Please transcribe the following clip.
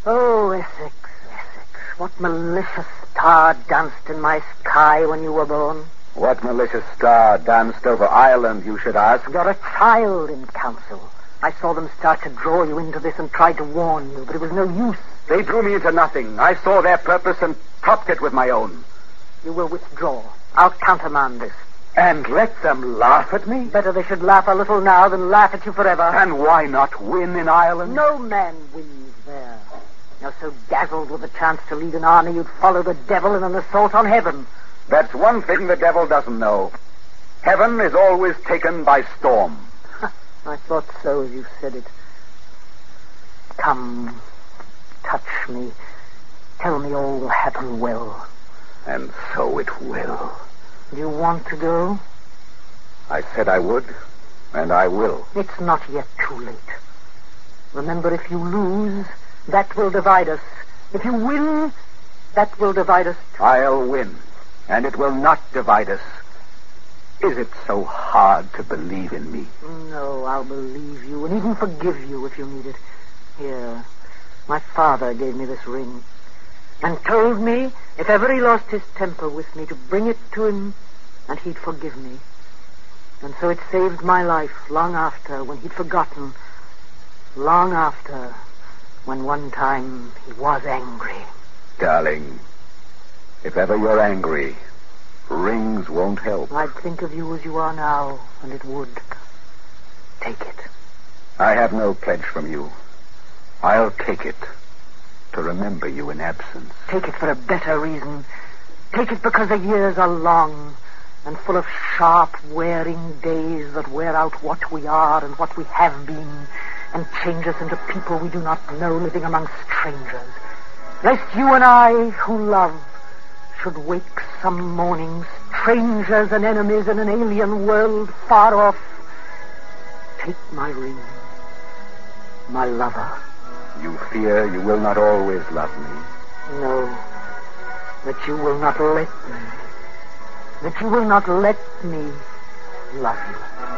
Oh, Essex, Essex, what malicious star danced in my sky when you were born? What malicious star danced over Ireland, you should ask? You're a child in council. I saw them start to draw you into this and tried to warn you, but it was no use. They drew me into nothing. I saw their purpose and topped it with my own. You will withdraw. I'll countermand this. And let them laugh at me? Better they should laugh a little now than laugh at you forever. And why not win in Ireland? No man wins there. You're so dazzled with the chance to lead an army, you'd follow the devil in an assault on heaven. That's one thing the devil doesn't know. Heaven is always taken by storm. I thought so as you said it. Come, touch me. Tell me all will happen well. And so it will. Do you want to go? I said I would, and I will. It's not yet too late. Remember, if you lose, that will divide us. If you win, that will divide us too. I'll win, and it will not divide us. Is it so hard to believe in me? No, I'll believe you, and even forgive you if you need it. Here, my father gave me this ring, and told me if ever he lost his temper with me to bring it to him, and he'd forgive me. And so it saved my life long after, when he'd forgotten. Long after, when one time he was angry. Darling, if ever you're angry, rings won't help. I'd think of you as you are now, and it would. Take it. I have no pledge from you. I'll take it to remember you in absence. Take it for a better reason. Take it because the years are long and full of sharp, wearing days that wear out what we are and what we have been and change us into people we do not know living among strangers. Lest you and I, who love, should wake some morning strangers and enemies in an alien world far off. Take my ring, my lover. You fear you will not always love me. No, that you will not let me. That you will not let me love you.